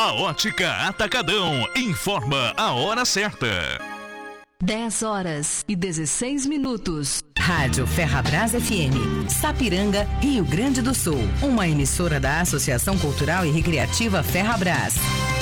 A Ótica Atacadão informa a hora certa. 10h16. Rádio Ferrabras FM, Sapiranga, Rio Grande do Sul. Uma emissora da Associação Cultural e Recreativa Ferrabras.